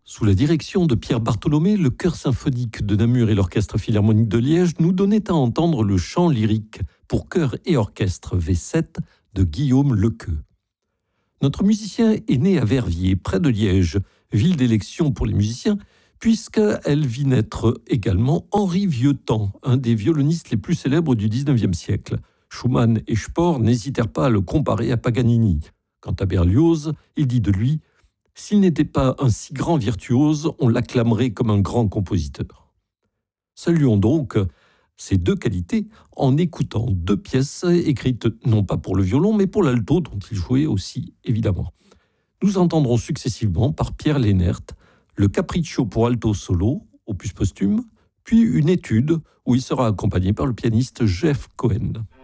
Sous la direction de Pierre Bartholomé, le chœur symphonique de Namur et l'orchestre philharmonique de Liège nous donnaient à entendre le chant lyrique pour chœur et orchestre V7 de Guillaume Lequeux. Notre musicien est né à Verviers, près de Liège, ville d'élection pour les musiciens, puisqu'elle vit naître également Henri Vieuxtemps, un des violonistes les plus célèbres du XIXe siècle. Schumann et Spohr n'hésitèrent pas à le comparer à Paganini. Quant à Berlioz, il dit de lui « S'il n'était pas un si grand virtuose, on l'acclamerait comme un grand compositeur ». Saluons donc ces deux qualités en écoutant deux pièces écrites non pas pour le violon, mais pour l'alto, dont il jouait aussi, évidemment. Nous entendrons successivement par Pierre Lénert le Capriccio pour alto solo, opus posthume, puis une étude où il sera accompagné par le pianiste Jeff Cohen.